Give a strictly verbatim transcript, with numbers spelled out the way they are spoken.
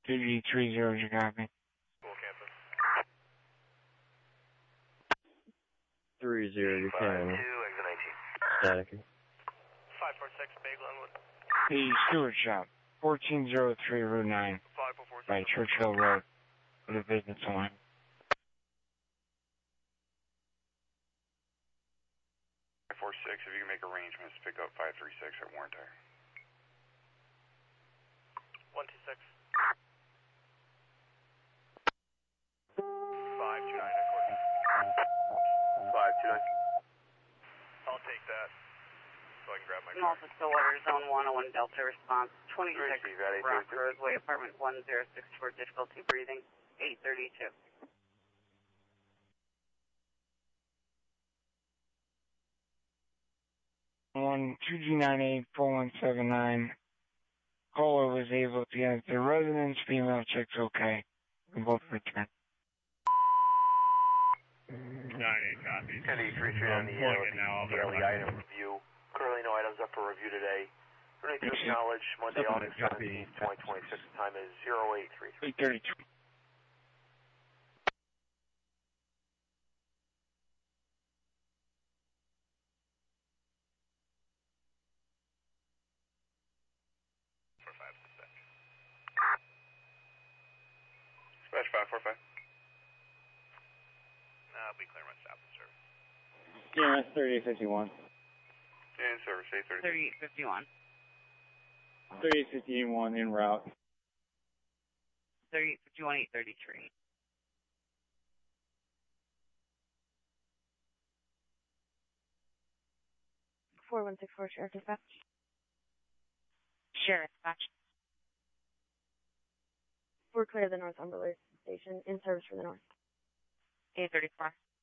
three three zero, you got me. School campus. Three zero, you can. Five two, exit nineteen. Static. Five four six, Bay Glenwood. The Stewart Shop, fourteen oh three Route nine, Five four four six. by Churchill Road, for the business line. Five four six, if you can make arrangements to pick up five three six at Warren Tire. One two six. Five two nine, according. Five two nine. I'll take that, so I can grab my car. North of Stillwater, Zone one oh one Delta response, twenty-six Rock Roseway, apartment one zero six four, difficulty breathing, eight thirty-two. One two G nine eight four one seven nine. Caller was able to get the residence, female checks okay. We both return. nine eight copies. Kennedy three three on the pulling uh, it now. I'll daily verify. item review. Currently no items up for review today. Donate to acknowledge Monday, Supplement August copy. seventeenth, twenty twenty-six. Time is zero eight three three. eight thirty-two. Four five dispatch. Dispatch five four five. Uh, we clear my stop and service. C M S thirty-eight fifty-one. And service eight thirty. thirty-eight fifty-one. thirty-eight fifty-one en route. thirty-eight fifty-one, eight thirty-three. four one six four, Sheriff Dispatch. Sheriff Dispatch. We're clear of the Northumberland station, in service for the north. eight thirty-four.